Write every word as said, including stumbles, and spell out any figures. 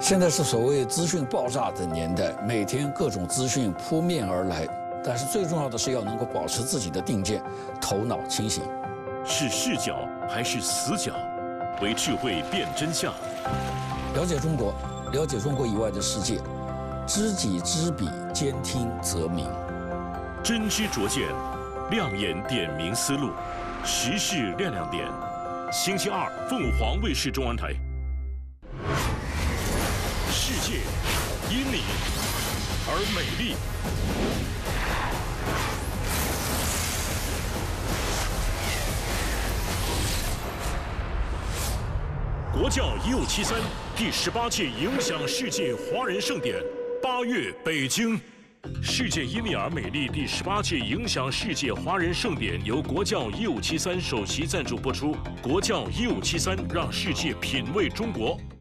现在是所谓资讯爆炸的年代，每天各种资讯扑面而来，但是最重要的是要能够保持自己的定见，头脑清醒。 是视角还是死角？为智慧辨真相。 了解中国，了解中国以外的世界，知己知彼，兼听则明。 真知灼见，亮眼点明思路，时事亮亮点。星期二，凤凰卫视中文台。世界因你而美丽。国教一五七三第十八届影响世界华人盛典，八月北京。世界因你而美丽第十八届影响世界华人盛典由国教一五七三首席赞助播出。国教一五七三让世界品味中国。